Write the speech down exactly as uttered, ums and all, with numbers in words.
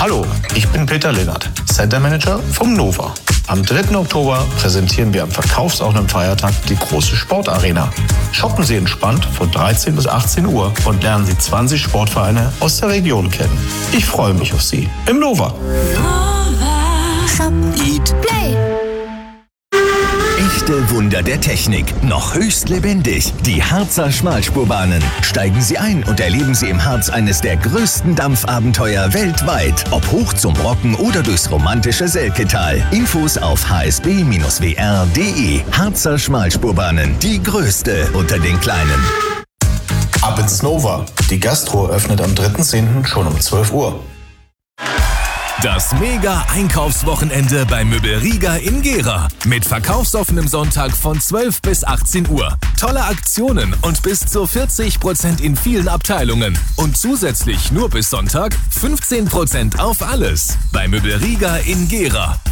Hallo, ich bin Peter Linnert, Center Manager vom Nova. Am dritten Oktober präsentieren wir am verkaufsoffenen Feiertag die große Sportarena. Shoppen Sie entspannt von dreizehn bis achtzehn Uhr und lernen Sie zwanzig Sportvereine aus der Region kennen. Ich freue mich auf Sie im Nova. Shop, Eat, Play. Echte Wunder der Technik, noch höchst lebendig. Die Harzer Schmalspurbahnen. Steigen Sie ein und erleben Sie im Harz eines der größten Dampfabenteuer weltweit. Ob hoch zum Brocken oder durchs romantische Selketal. Infos auf h s b Bindestrich w r punkt d e. Harzer Schmalspurbahnen, die größte unter den kleinen. Ab ins Nova. Die Gastro öffnet am dritten zehnten schon um zwölf Uhr. Das Mega-Einkaufswochenende bei Möbel Rieger in Gera. Mit verkaufsoffenem Sonntag von zwölf bis achtzehn Uhr. Tolle Aktionen und bis zu vierzig Prozent in vielen Abteilungen. Und zusätzlich nur bis Sonntag fünfzehn Prozent auf alles. Bei Möbel Rieger in Gera.